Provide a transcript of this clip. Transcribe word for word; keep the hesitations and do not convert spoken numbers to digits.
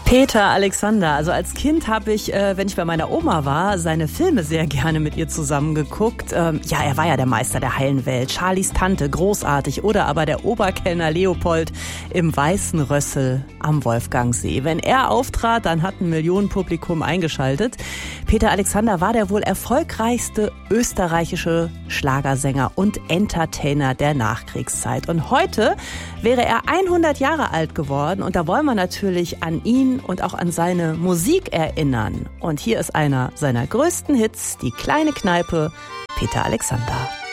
Peter Alexander. Also als Kind habe ich, äh, wenn ich bei meiner Oma war, seine Filme sehr gerne mit ihr zusammengeguckt. Ähm, ja, er war ja der Meister der heilen Welt. Charlies Tante, großartig. Oder aber der Oberkellner Leopold im Weißen Rössel am Wolfgangsee. Wenn er auftrat, dann hat ein Millionenpublikum eingeschaltet. Peter Alexander war der wohl erfolgreichste österreichische Schlagersänger und Entertainer der Nachkriegszeit. Und heute wäre er hundert Jahre alt geworden. Und da wollen wir natürlich an ihn und auch an seine Musik erinnern. Und hier ist einer seiner größten Hits, die kleine Kneipe, Peter Alexander.